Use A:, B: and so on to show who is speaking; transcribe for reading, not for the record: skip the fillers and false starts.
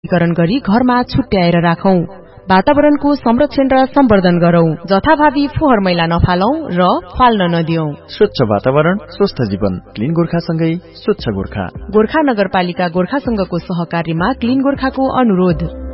A: वर्गीकरण गरी घरमा छुट्याएर राखौं। वातावरणको संरक्षण र सम्वर्धन गरौं। जथाभावी फोहोर मैला नफालौं र फाल्न नदियौं।
B: स्वच्छ वातावरण स्वस्थ जीवन। क्लीन गोर्खासँगै स्वच्छ गोर्खा।
A: गोर्खा नगरपालिका गोर्खा संघको सहकार्यमा क्लीन गोर्खाको अनुरोध।